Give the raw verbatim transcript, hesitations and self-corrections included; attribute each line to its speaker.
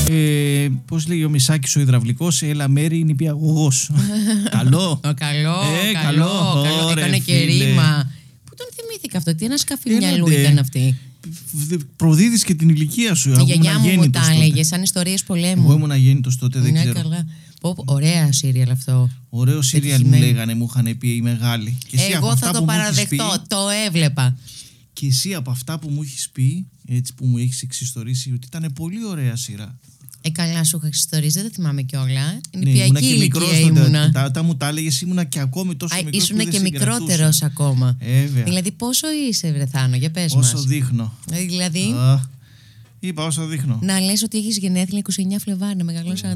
Speaker 1: Ε, πώς λέγει ο Μισάκης ο υδραυλικός, έλα μέρη είναι νηπιαγωγός. Καλό.
Speaker 2: Καλό,
Speaker 1: Ε,
Speaker 2: καλό,
Speaker 1: καλό.
Speaker 2: καλό.
Speaker 1: Ωραία,
Speaker 2: Έκανε και
Speaker 1: φίλε.
Speaker 2: ρήμα. Πού τον θυμήθηκα αυτό, τι ένα σκαφιμιαλού
Speaker 1: Έλατε.
Speaker 2: ήταν αυτή.
Speaker 1: Προδίδεις και την ηλικία σου.
Speaker 2: Η
Speaker 1: Εγώ
Speaker 2: γιαγιά
Speaker 1: ήμουν
Speaker 2: μου μου
Speaker 1: αγέννητος
Speaker 2: τα
Speaker 1: τότε.
Speaker 2: έλεγε, σαν ιστορίες πολέμου.
Speaker 1: Εγώ ήμουν αγέννητος τότε, δεν
Speaker 2: Ναι,
Speaker 1: ξέρω.
Speaker 2: καλά. Πω, πω, ωραία σύριαλ αυτό.
Speaker 1: Ωραίο σύριαλ μου
Speaker 2: Πετυχημένη.
Speaker 1: λέγανε, μου είχαν πει οι μεγάλοι. Και εσύ από
Speaker 2: Εγώ
Speaker 1: αυτά
Speaker 2: θα το
Speaker 1: που μου έχεις
Speaker 2: παραδεχτώ,
Speaker 1: πει-
Speaker 2: το έβλεπα.
Speaker 1: Και εσύ από αυτά που μου έχεις πει, έτσι που μου έχεις εξιστορήσει, ότι ήταν πολύ ωραία σειρά.
Speaker 2: Ε, καλά, σου είχα εξιστορίσει, δεν θυμάμαι κιόλα.
Speaker 1: Ναι,
Speaker 2: Νηπιακή
Speaker 1: ήμουνα και μικρός
Speaker 2: ηλικία
Speaker 1: τότε.
Speaker 2: ήμουνα.
Speaker 1: Τα, τα μου τα έλεγες, ήμουνα και ακόμη τόσο
Speaker 2: Α,
Speaker 1: μικρός
Speaker 2: ήσουν
Speaker 1: που
Speaker 2: και
Speaker 1: δεν
Speaker 2: μικρότερος
Speaker 1: συγκρατούσα.
Speaker 2: ακόμα.
Speaker 1: Ε, βέβαια.
Speaker 2: Δηλαδή, πόσο είσαι, Βρεθάνο, για πες
Speaker 1: Όσο
Speaker 2: μας.
Speaker 1: δείχνω.
Speaker 2: Ε, Δηλαδή,
Speaker 1: Α, είπα όσο δείχνω.
Speaker 2: να λες ότι έχεις γενέθλια είκοσι εννέα Φλεβάρι, να μεγαλώσει